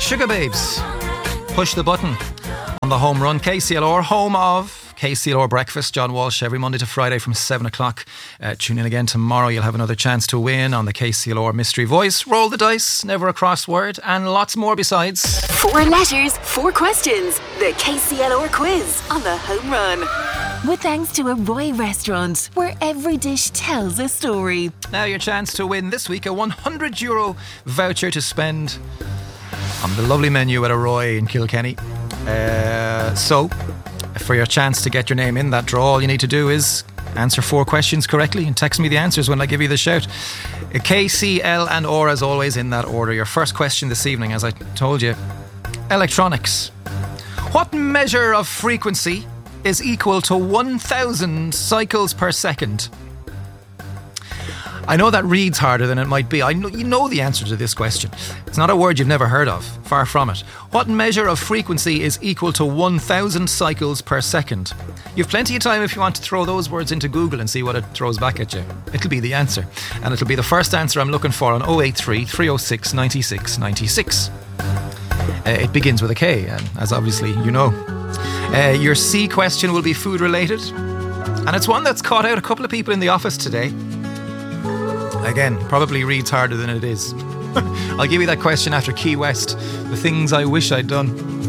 Sugar Babes. Push the button on the home run. KCLR, home of KCLR Breakfast. John Walsh every Monday to Friday from 7 o'clock. Tune in again tomorrow. You'll have another chance to win on the KCLR Mystery Voice. Roll the dice, never a crossword, and lots more besides. 4 letters, 4 questions. The KCLR quiz on the home run. With thanks to a Roy restaurant, where every dish tells a story. Now your chance to win this week a €100 voucher to spend on the lovely menu at a Roy in Kilkenny. So, for your chance to get your name in that draw, all you need to do is answer 4 questions correctly and text me the answers when I give you the shout. KCL and OR as always in that order. Your first question this evening, as I told you, electronics. What measure of frequency is equal to 1,000 cycles per second? I know that reads harder than it might be. You know the answer to this question. It's not a word you've never heard of. Far from it. What measure of frequency is equal to 1,000 cycles per second? You've plenty of time if you want to throw those words into Google and see what it throws back at you. It'll be the answer. And it'll be the first answer I'm looking for on 083 306 96 96. It begins with a K, as obviously you know. Your C question will be food related, and it's one that's caught out a couple of people in the office today. Again, probably reads harder than it is. I'll give you that question after Key West, the things I wish I'd done.